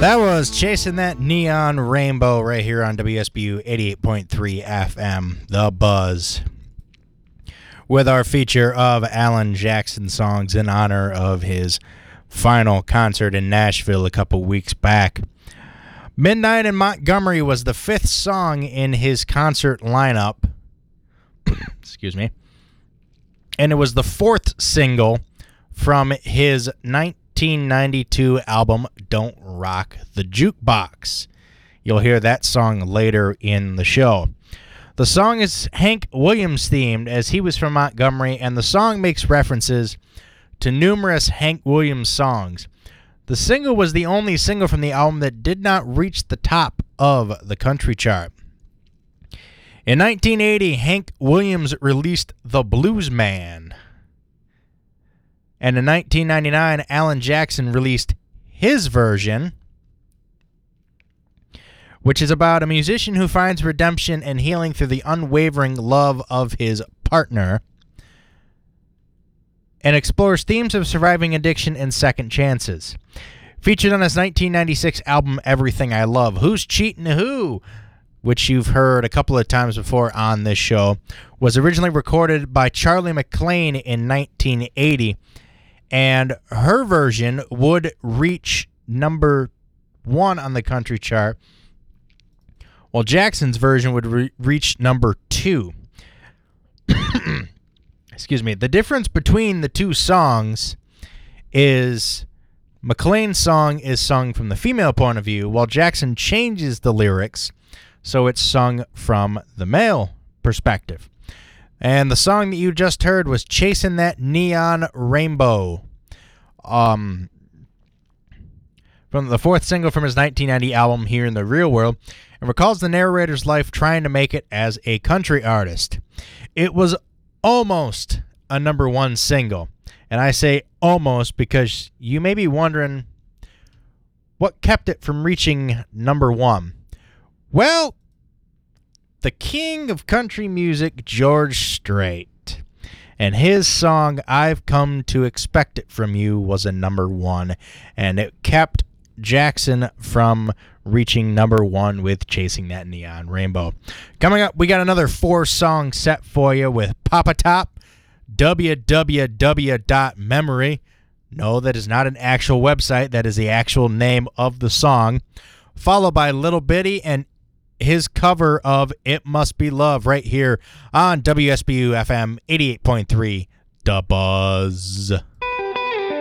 That was Chasing That Neon Rainbow right here on WSBU 88.3 FM, The Buzz, with our feature of Alan Jackson songs in honor of his final concert in Nashville a couple weeks back. Midnight in Montgomery was the fifth song in his concert lineup. Excuse me. And it was the fourth single from his 1992 album, Don't Rock the Jukebox. You'll hear that song later in the show. The song is Hank Williams themed, as he was from Montgomery, and the song makes references to numerous Hank Williams songs. The single was the only single from the album that did not reach the top of the country chart. In 1980, Hank Williams released The Blues Man. And in 1999, Alan Jackson released his version, which is about a musician who finds redemption and healing through the unwavering love of his partner, and explores themes of surviving addiction and second chances. Featured on his 1996 album, Everything I Love, Who's Cheatin' Who?, which you've heard a couple of times before on this show, was originally recorded by Charlie McClain in 1980, and her version would reach number 1 on the country chart, while Jackson's version would reach number 2. Excuse me. The difference between the two songs is McClain's song is sung from the female point of view, while Jackson changes the lyrics so it's sung from the male perspective. And the song that you just heard was Chasing That Neon Rainbow, from the fourth single from his 1990 album, Here in the Real World, and recalls the narrator's life trying to make it as a country artist. It was almost a number 1 single, and I say almost because you may be wondering what kept it from reaching number 1. Well, the king of country music, George Strait, and his song, I've Come to Expect It From You, was a number 1, and it kept Jackson from reaching number 1 with Chasing That Neon Rainbow. Coming up, we got another 4-song set for you with Papa Top, www.memory. No, that is not an actual website. That is the actual name of the song. Followed by Little Bitty and his cover of It Must Be Love right here on WSBU FM 88.3, The Buzz.